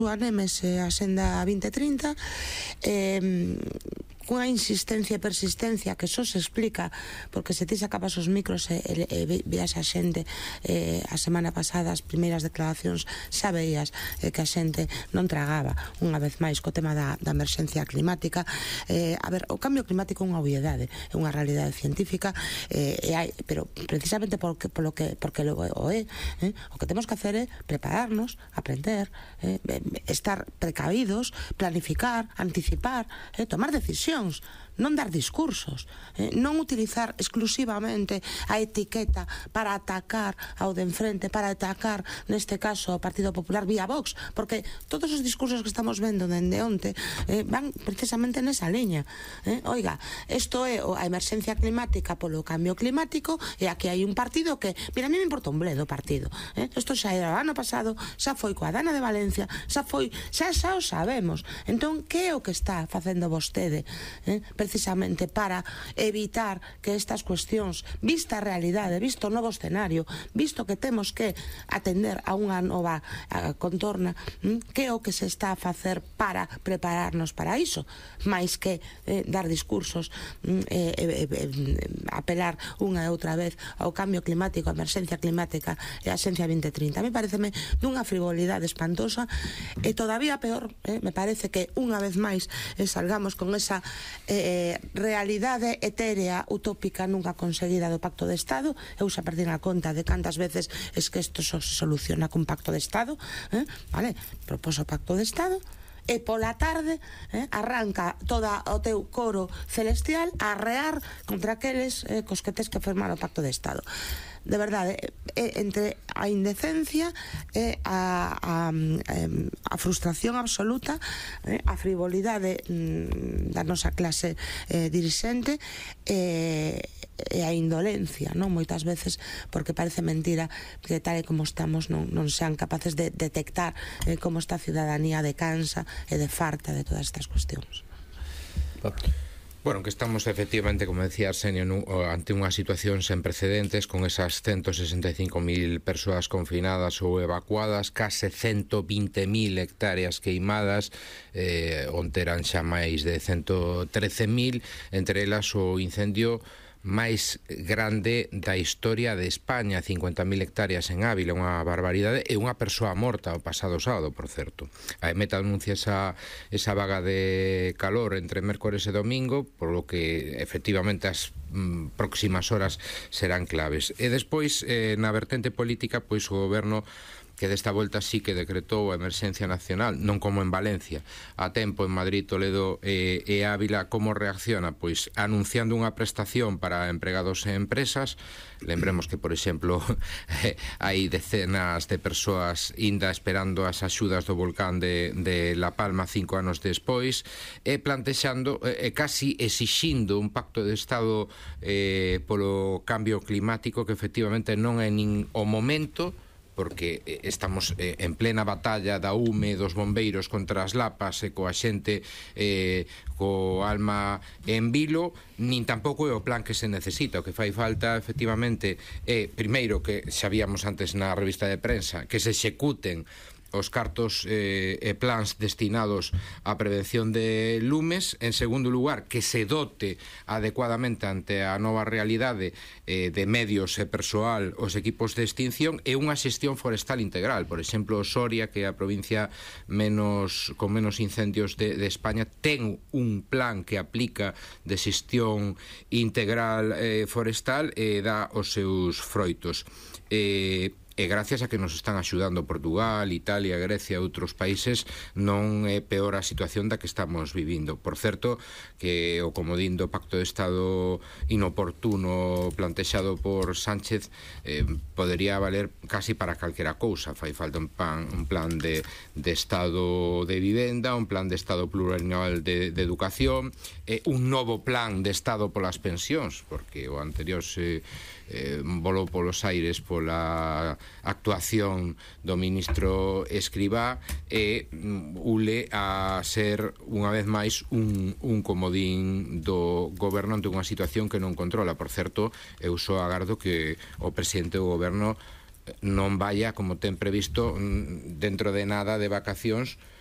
Anemes a Axenda 2030, cunha insistencia e persistencia que só se explica porque se ti sacabas os micros e veas a xente a semana pasada, as primeiras declaracións, xa veías que a xente non tragaba unha vez máis co tema da emerxencia climática. A ver, o cambio climático é unha obviedade, é unha realidade científica, pero precisamente porque logo o é, o que temos que hacer é prepararnos, aprender, estar precavidos, planificar, anticipar, tomar decisións, non dar discursos, non utilizar exclusivamente a etiqueta para atacar ao de enfrente, para atacar neste caso ao Partido Popular vía Vox, porque todos os discursos que estamos vendo dende onte van precisamente nesa liña. Oiga, isto é a emerxencia climática polo cambio climático, e aquí hai un partido que, mira, a mí me importa un bledo o partido, isto xa era o ano pasado, xa foi coa Dana de Valencia, xa o sabemos. Entón, que é o que está facendo vostede precisamente para evitar que estas cuestións, vista a realidade, visto o novo escenario, visto que temos que atender a unha nova contorna, que é o que se está a facer para prepararnos para iso, máis que dar discursos, apelar unha e outra vez ao cambio climático, a emerxencia climática e a Axencia 2030? A mí pareceme dunha frivolidade espantosa, e todavía peor, me parece que unha vez máis salgamos con esa realidade etérea, utópica, nunca conseguida do Pacto de Estado. Eu xa perdín a conta de cantas veces es que isto só se soluciona con Pacto de Estado, vale, proposo Pacto de Estado, e pola tarde arranca todo o teu coro celestial a arrear contra aqueles cos que tes que firmar o Pacto de Estado. De verdade, entre a indecencia e a frustración absoluta, a frivolidade da nosa clase dirixente e a indolencia, non? Moitas veces, porque parece mentira que tal e como estamos non sean capaces de detectar como está a ciudadanía de cansa e de farta de todas estas cuestións. Bueno, que estamos efectivamente, como decía Arsenio, ante unha situación sen precedentes, con esas 165.000 persoas confinadas ou evacuadas, case 120.000 hectáreas queimadas, onde eran xa máis de 113.000, entre elas o incendio máis grande da historia de España, 50.000 hectáreas en Ávila, unha barbaridade, e unha persoa morta o pasado sábado, por certo. A EMET anuncia esa vaga de calor entre mércores e domingo, por lo que efectivamente as próximas horas serán claves. E despois, na vertente política, pois o goberno, que desta volta sí que decretou a emerxencia nacional, non como en Valencia, a tempo en Madrid, Toledo e Ávila. Como reacciona? Pois anunciando unha prestación para empregados e empresas. Lembremos que, por exemplo, hai decenas de persoas ainda esperando as axudas do volcán de La Palma 5 anos despois, e plantexando, casi exixindo un pacto de Estado polo cambio climático, que efectivamente non é nin o momento, porque estamos en plena batalla da UME, dos bombeiros contra as lapas, e coa xente co alma en vilo, nin tampouco é o plan que se necesita. O que fai falta efectivamente é, primeiro, que xa víamos antes na revista de prensa, que se executen os cartos e plans destinados á prevención de lumes. En segundo lugar, que se dote adecuadamente ante a nova realidade de medios e persoal os equipos de extinción, e unha xestión forestal integral. Por exemplo, Soria, que é a provincia con menos incendios de España, ten un plan que aplica de xestión integral forestal e dá os seus froitos. E gracias a que nos están axudando Portugal, Italia, Grecia e outros países, non é peor a situación da que estamos vivindo. Por certo, que o comodín do Pacto de Estado inoportuno plantexado por Sánchez podería valer casi para calquera cousa. Fai falta un plan de Estado de vivenda, un plan de Estado plurianual de educación, un novo plan de Estado polas pensións, porque o anterior se volou polos aires pola actuación do ministro Escribá, e ule a ser unha vez máis un comodín do goberno ante unha situación que non controla. Por certo, eu só agardo que o presidente do goberno non vaya, como ten previsto, dentro de nada de vacacións,